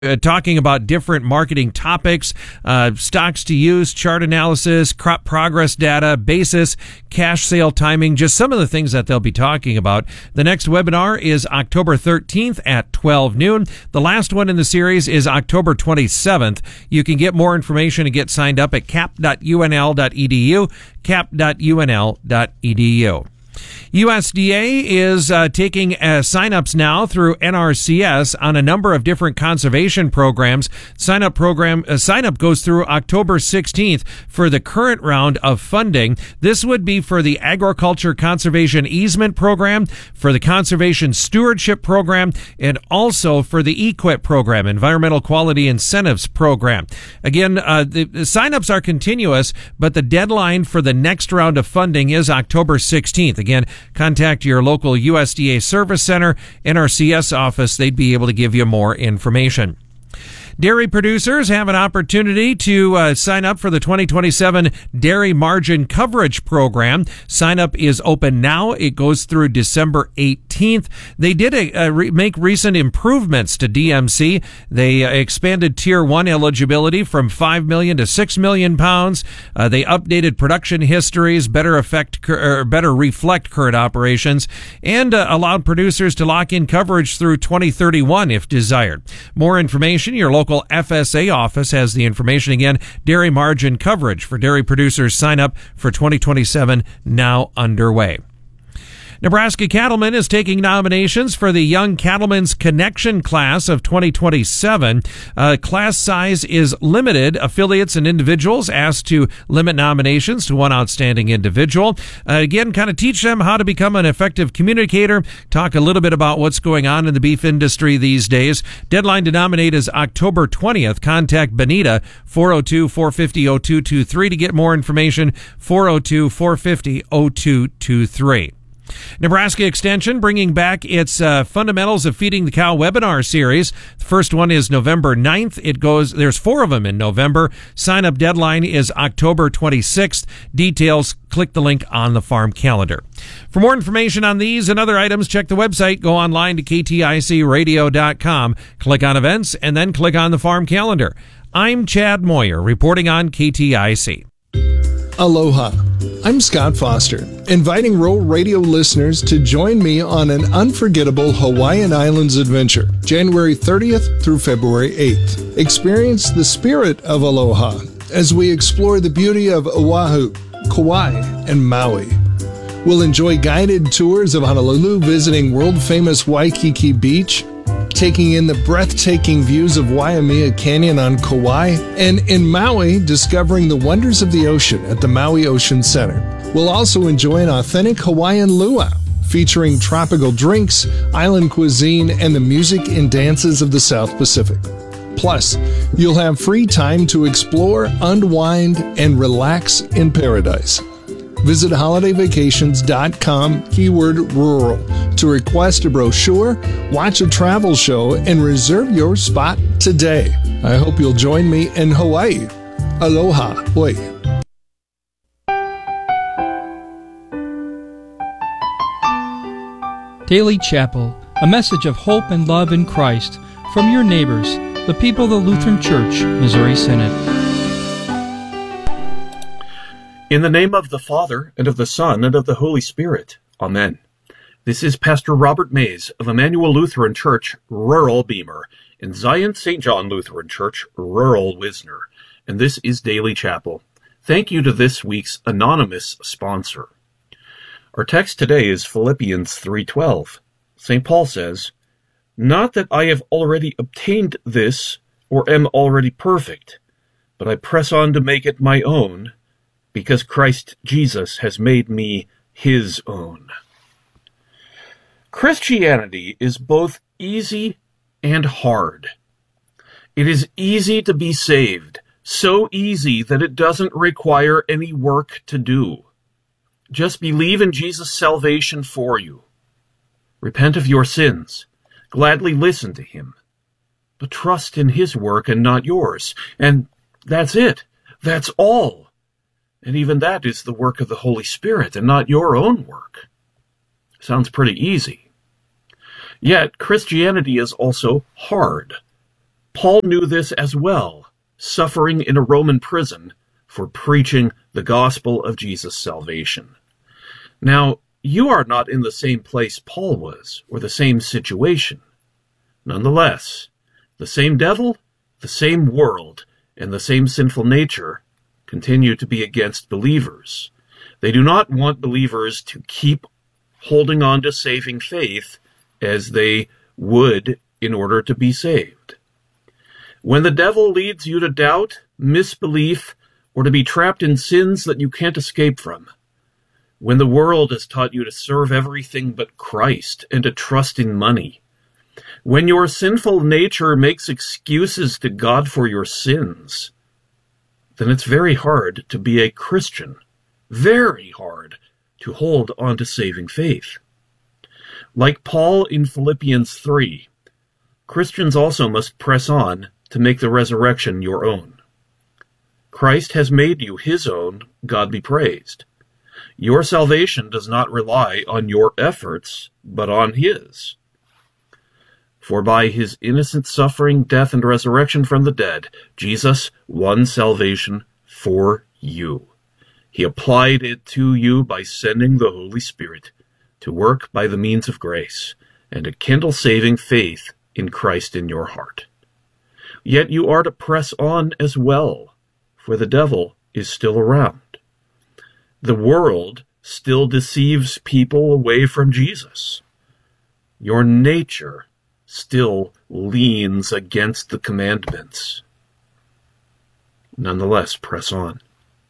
talking about different marketing topics, stocks to use, chart analysis, crop progress data, basis, cash sale timing, just some of the things that they'll be talking about. The next webinar is October 13th at 12 noon. The last one in the series is October 27th. You can get more information and get signed up at cap.unl.edu, cap.unl.edu. USDA is taking sign-ups now through NRCS on a number of different conservation programs. Sign-up goes through October 16th for the current round of funding. This would be for the Agriculture Conservation Easement Program, for the Conservation Stewardship Program, and also for the EQIP program, Environmental Quality Incentives Program. Again, the sign-ups are continuous, but the deadline for the next round of funding is October 16th. Again, contact your local USDA Service Center, NRCS office. They'd be able to give you more information. Dairy producers have an opportunity to sign up for the 2027 Dairy Margin Coverage Program. Sign up is open now. It goes through December 18th. They did make recent improvements to DMC. They expanded Tier 1 eligibility from 5 million to 6 million pounds. They updated production histories, better reflect current operations, and allowed producers to lock in coverage through 2031 if desired. More information, your local FSA office has the information. Again, dairy margin coverage for dairy producers. Sign up for 2027 now underway. Nebraska Cattlemen is taking nominations for the Young Cattlemen's Connection class of 2027. Class size is limited. Affiliates and individuals asked to limit nominations to one outstanding individual. Again, kind of teach them how to become an effective communicator, talk a little bit about what's going on in the beef industry these days. Deadline to nominate is October 20th. Contact Benita, 402-450-0223 to get more information, 402-450-0223. Nebraska Extension bringing back its Fundamentals of Feeding the Cow webinar series. The first one is November 9th. There's 4 of them in November. Sign-up deadline is October 26th. Details, click the link on the farm calendar. For more information on these and other items, check the website. Go online to kticradio.com. Click on events and then click on the farm calendar. I'm Chad Moyer reporting on KTIC. Aloha. I'm Scott Foster, inviting rural radio listeners to join me on an unforgettable Hawaiian Islands adventure, January 30th through February 8th. Experience the spirit of aloha as we explore the beauty of Oahu, Kauai, and Maui. We'll enjoy guided tours of Honolulu, visiting world-famous Waikiki Beach, taking in the breathtaking views of Waimea Canyon on Kauai, and in Maui, discovering the wonders of the ocean at the Maui Ocean Center. We'll also enjoy an authentic Hawaiian luau, featuring tropical drinks, island cuisine, and the music and dances of the South Pacific. Plus, you'll have free time to explore, unwind, and relax in paradise. Visit holidayvacations.com, keyword rural, to request a brochure, watch a travel show, and reserve your spot today. I hope you'll join me in Hawaii. Aloha. Oi. Daily Chapel, a message of hope and love in Christ from your neighbors, the people of the Lutheran Church, Missouri Synod. In the name of the Father, and of the Son, and of the Holy Spirit. Amen. This is Pastor Robert Mays of Emmanuel Lutheran Church, rural Beamer, and Zion St. John Lutheran Church, rural Wisner. And this is Daily Chapel. Thank you to this week's anonymous sponsor. Our text today is Philippians 3:12. St. Paul says, "Not that I have already obtained this, or am already perfect, but I press on to make it my own, because Christ Jesus has made me his own." Christianity is both easy and hard. It is easy to be saved, so easy that it doesn't require any work to do. Just believe in Jesus' salvation for you. Repent of your sins. Gladly listen to him. But trust in his work and not yours. And that's it. That's all. And even that is the work of the Holy Spirit and not your own work. Sounds pretty easy. Yet, Christianity is also hard. Paul knew this as well, suffering in a Roman prison for preaching the gospel of Jesus' salvation. Now, you are not in the same place Paul was, or the same situation. Nonetheless, the same devil, the same world, and the same sinful nature continue to be against believers. They do not want believers to keep holding on to saving faith as they would in order to be saved. When the devil leads you to doubt, misbelief, or to be trapped in sins that you can't escape from, when the world has taught you to serve everything but Christ and to trust in money, when your sinful nature makes excuses to God for your sins, then it's very hard to be a Christian, very hard to hold on to saving faith. Like Paul in Philippians 3, Christians also must press on to make the resurrection your own. Christ has made you his own, God be praised. Your salvation does not rely on your efforts, but on his. For by his innocent suffering, death, and resurrection from the dead, Jesus won salvation for you. He applied it to you by sending the Holy Spirit to work by the means of grace and to kindle saving faith in Christ in your heart. Yet you are to press on as well, for the devil is still around. The world still deceives people away from Jesus. Your nature still leans against the commandments. Nonetheless, press on.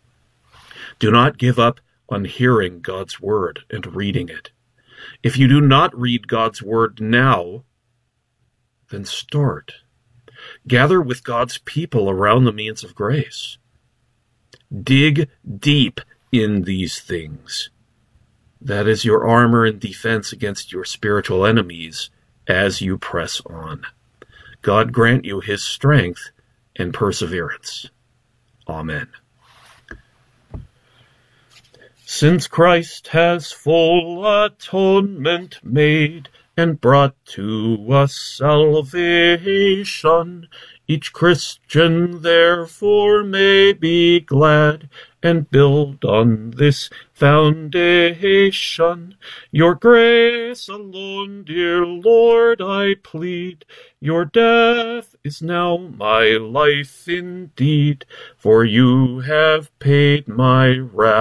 Do not give up on hearing God's word and reading it. If you do not read God's word now, then start. Gather with God's people around the means of grace. Dig deep in these things. That is your armor and defense against your spiritual enemies as you press on. God grant you his strength and perseverance. Amen. Since Christ has full atonement made and brought to us salvation, each Christian therefore may be glad and build on this foundation. Your grace alone, dear Lord, I plead. Your death is now my life indeed, for you have paid my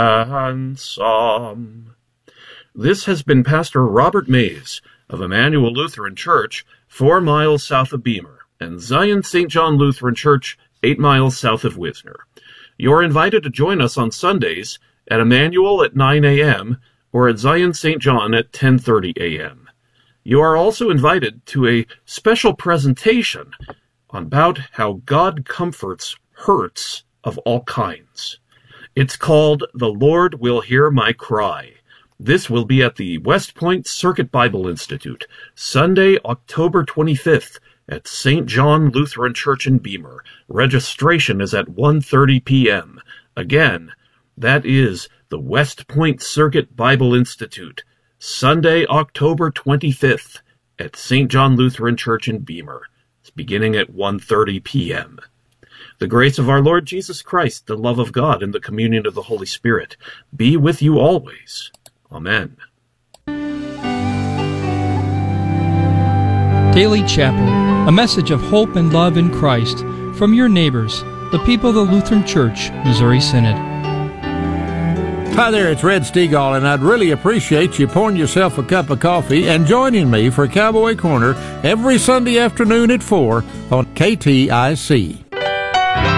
ransom. This has been Pastor Robert Mays of Emmanuel Lutheran Church, 4 miles south of Beamer, and Zion St. John Lutheran Church, 8 miles south of Wisner. You're invited to join us on Sundays at Emmanuel at 9 a.m. or at Zion St. John at 10:30 a.m. You are also invited to a special presentation about how God comforts hurts of all kinds. It's called The Lord Will Hear My Cry. This will be at the West Point Circuit Bible Institute, Sunday, October 25th, at St. John Lutheran Church in Beamer. Registration is at 1:30 p.m. Again, that is the West Point Circuit Bible Institute, Sunday, October 25th, at St. John Lutheran Church in Beamer. It's beginning at 1:30 p.m. The grace of our Lord Jesus Christ, the love of God, and the communion of the Holy Spirit be with you always. Amen. Daily Chapel, a message of hope and love in Christ from your neighbors, the people of the Lutheran Church, Missouri Synod. Hi there, it's Red Stegall, and I'd really appreciate you pouring yourself a cup of coffee and joining me for Cowboy Corner every Sunday afternoon at 4 on KTIC.